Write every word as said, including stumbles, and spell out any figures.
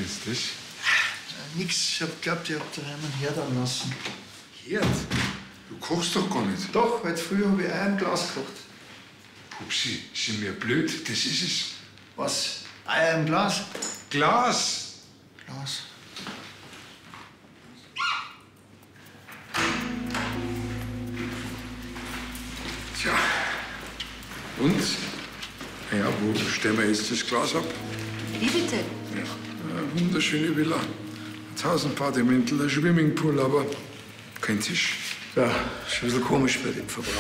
ist das? Nix, ich hab geglaubt, ihr habt daheim einen Herd anlassen. Herd? Du kochst doch gar nicht. Doch, heute früh habe ich Eier im Glas gekocht. Pupsi, sind wir blöd? Das ist es. Was? Eier im Glas? Glas! Glas. Tja. Und? Ja, wo stellen wir jetzt das Glas ab? Wie bitte? Ja, eine wunderschöne Villa. Tausend Partymäntel, ein Swimmingpool, aber kein Tisch. Ja, ist ein bisschen komisch bei dem Verbrauch.